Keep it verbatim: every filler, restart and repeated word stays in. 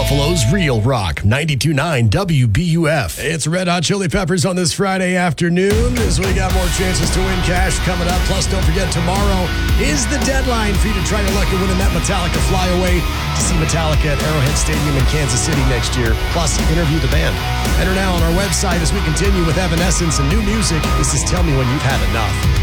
Buffalo's Real Rock, ninety-two point nine W B U F. It's Red Hot Chili Peppers on this Friday afternoon as we got more chances to win cash coming up. Plus, don't forget, tomorrow is the deadline for you to try your luck at winning that Metallica flyaway to see Metallica at Arrowhead Stadium in Kansas City next year. Plus, interview the band. Enter now on our website as we continue with Evanescence and new music. This is Tell Me When You've Had Enough.